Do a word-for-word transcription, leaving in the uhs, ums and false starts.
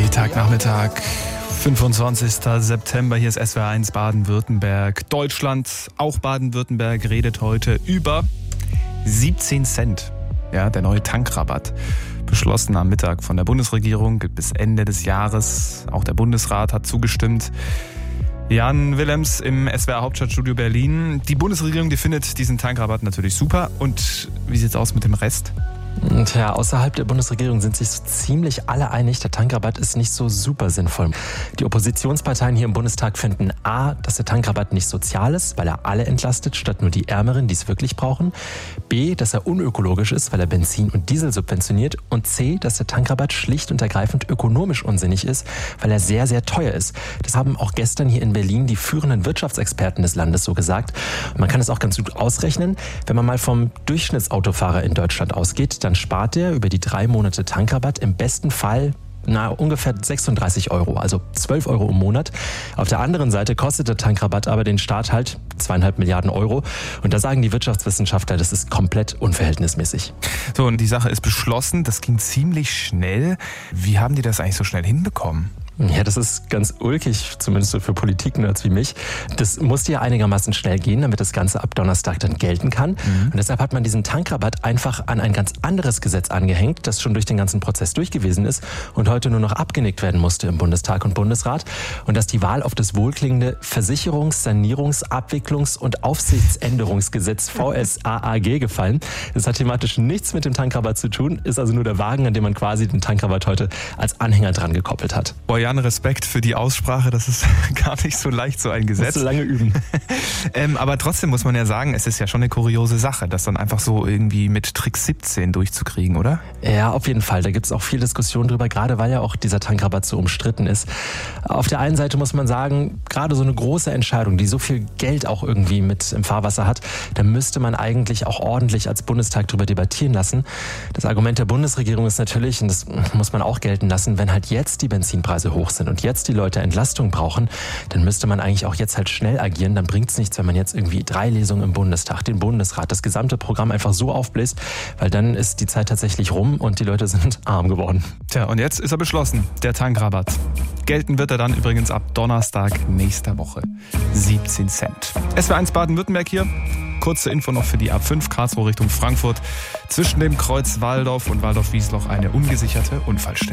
Freitagnachmittag, fünfundzwanzigster September, hier ist S W R eins Baden-Württemberg. Deutschland, auch Baden-Württemberg, redet heute über siebzehn Cent. Ja, der neue Tankrabatt. Beschlossen am Mittag von der Bundesregierung, gilt bis Ende des Jahres. Auch der Bundesrat hat zugestimmt. Jan Willems im S W R Hauptstadtstudio Berlin. Die Bundesregierung, die findet diesen Tankrabatt natürlich super. Und wie sieht's aus mit dem Rest? Und ja, außerhalb der Bundesregierung sind sich so ziemlich alle einig, der Tankrabatt ist nicht so super sinnvoll. Die Oppositionsparteien hier im Bundestag finden A, dass der Tankrabatt nicht sozial ist, weil er alle entlastet, statt nur die Ärmeren, die es wirklich brauchen. B, dass er unökologisch ist, weil er Benzin und Diesel subventioniert. Und C, dass der Tankrabatt schlicht und ergreifend ökonomisch unsinnig ist, weil er sehr, sehr teuer ist. Das haben auch gestern hier in Berlin die führenden Wirtschaftsexperten des Landes so gesagt. Und man kann es auch ganz gut ausrechnen, wenn man mal vom Durchschnittsautofahrer in Deutschland ausgeht, dann spart er über die drei Monate Tankrabatt im besten Fall na, ungefähr sechsunddreißig Euro, also zwölf Euro im Monat. Auf der anderen Seite kostet der Tankrabatt aber den Staat halt zweieinhalb Milliarden Euro. Und da sagen die Wirtschaftswissenschaftler, das ist komplett unverhältnismäßig. So, und die Sache ist beschlossen, das ging ziemlich schnell. Wie haben die das eigentlich so schnell hinbekommen? Ja, das ist ganz ulkig, zumindest so für Politiknerds wie mich. Das musste ja einigermaßen schnell gehen, damit das Ganze ab Donnerstag dann gelten kann. Mhm. Und deshalb hat man diesen Tankrabatt einfach an ein ganz anderes Gesetz angehängt, das schon durch den ganzen Prozess durch gewesen ist und heute nur noch abgenickt werden musste im Bundestag und Bundesrat. Und dass die Wahl auf das wohlklingende Versicherungs-, Sanierungs-, Abwicklungs- und Aufsichtsänderungsgesetz V S A A G gefallen. Das hat thematisch nichts mit dem Tankrabatt zu tun, ist also nur der Wagen, an dem man quasi den Tankrabatt heute als Anhänger dran gekoppelt hat. Boah, Jan, Respekt für die Aussprache, das ist gar nicht so leicht, so ein Gesetz. Musst du lange üben. ähm, aber trotzdem muss man ja sagen, es ist ja schon eine kuriose Sache, das dann einfach so irgendwie mit Trick siebzehn durchzukriegen, oder? Ja, auf jeden Fall. Da gibt es auch viel Diskussion drüber, gerade weil ja auch dieser Tankrabatt so umstritten ist. Auf der einen Seite muss man sagen, gerade so eine große Entscheidung, die so viel Geld auch irgendwie mit im Fahrwasser hat, da müsste man eigentlich auch ordentlich als Bundestag drüber debattieren lassen. Das Argument der Bundesregierung ist natürlich, und das muss man auch gelten lassen, wenn halt jetzt die Benzinpreise hoch sind und jetzt die Leute Entlastung brauchen, dann müsste man eigentlich auch jetzt halt schnell agieren. Dann bringt es nichts, wenn man jetzt irgendwie drei Lesungen im Bundestag, den Bundesrat, das gesamte Programm einfach so aufbläst, weil dann ist die Zeit tatsächlich rum und die Leute sind arm geworden. Tja, und jetzt ist er beschlossen, der Tankrabatt. Gelten wird er dann übrigens ab Donnerstag nächster Woche. siebzehn Cent. S W R eins Baden-Württemberg hier. Kurze Info noch für die A fünf Karlsruhe Richtung Frankfurt. Zwischen dem Kreuz Walldorf und Walldorf-Wiesloch eine ungesicherte Unfallstelle.